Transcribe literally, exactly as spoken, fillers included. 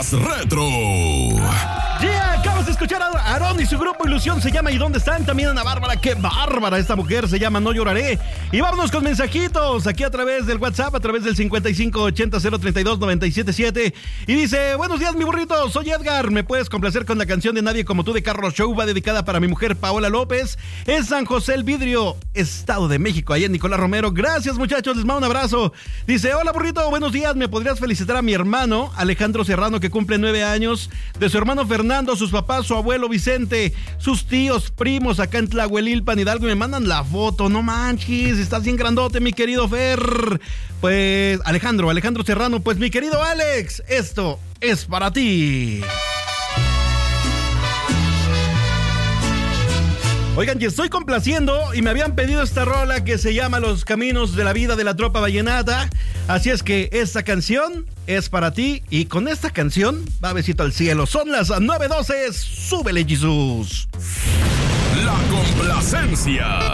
Retro. Yeah, acabas de escuchar a Aarón y su grupo Ilusión se llama ¿Y dónde están? También Ana Bárbara, qué bárbara esta mujer, se llama No Lloraré. Y vámonos con mensajitos aquí a través del WhatsApp, a través del cincuenta y cinco ochenta cero treinta y dos noventa y siete siete. Y dice, buenos días mi burrito, soy Edgar, ¿me puedes complacer con la canción de Nadie como tú de Carlos Show? Va dedicada para mi mujer Paola López, es San José el Vidrio, Estado de México, allá en Nicolás Romero. Gracias muchachos, les mando un abrazo. Dice, hola burrito, buenos días, ¿me podrías felicitar a mi hermano Alejandro Serrano que cumple nueve años? De su hermano Fernando, sus papás, su abuelo Vicente, sus tíos, primos acá en Tlahuelilpan, Hidalgo, y me mandan la foto. No manches, estás bien grandote, mi querido Fer. Pues, Alejandro, Alejandro Serrano, pues mi querido Alex, esto es para ti. Oigan, y estoy complaciendo y me habían pedido esta rola que se llama Los Caminos de la Vida de la Tropa Vallenata. Así es que esta canción es para ti y con esta canción va besito al cielo. Son las nueve doce, súbele Jesús. La complacencia.